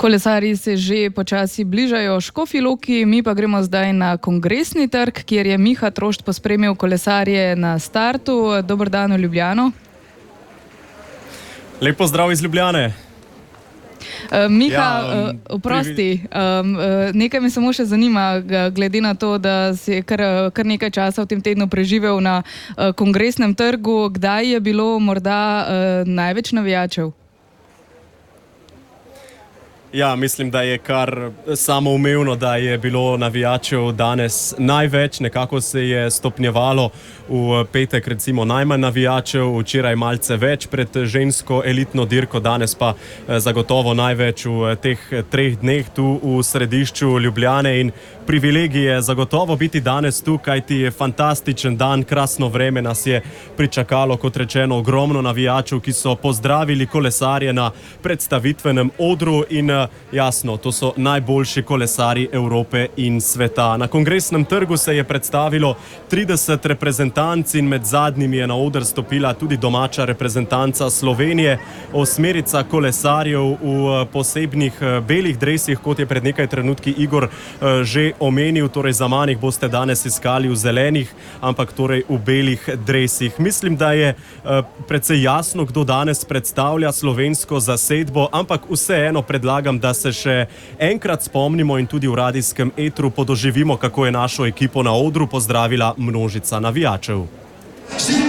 Kolesarji se že počasi bližajo Škofji Loki, mi pa gremo zdaj na Kongresni trg, kjer je Miha Trošt pospremil kolesarje na startu. Dober dan v Ljubljano. Lep pozdrav iz Ljubljane. Miha, oprosti, nekaj me samo še zanima, glede na to, da si kar nekaj časa v tem tednu preživel na Kongresnem trgu. Kdaj je bilo morda največ navijačev? Ja, mislim, da je kar samoumevno, da je bilo navijačev danes največ. Nekako se je stopnjevalo, v petek recimo najmanj navijačev, včeraj malce več pred žensko elitno dirko, danes pa zagotovo največ v teh 3 dneh tu v središču Ljubljane. In privilegij je zagotovo biti danes tu, kajti je fantastičen dan, krasno vreme nas je pričakalo, kot rečeno, ogromno navijačev, ki so pozdravili kolesarje na predstavitvenem odru in jasno, to so najboljši kolesarji Evrope in sveta. Na Kongresnem trgu se je predstavilo 30 reprezentanc in med zadnjimi je na oder stopila tudi domača reprezentanca Slovenije. Osmerica kolesarjev v posebnih belih dresih, kot je pred nekaj trenutki Igor že omenil, torej za manj jih boste danes iskali v zelenih, ampak torej v belih dresih. Mislim, da je precej jasno, kdo danes predstavlja slovensko zasedbo, ampak vseeno predlagam, da se še enkrat spomnimo in tudi v radijskem etru podoživimo, kako je našo ekipo na odru pozdravila množica navijačev.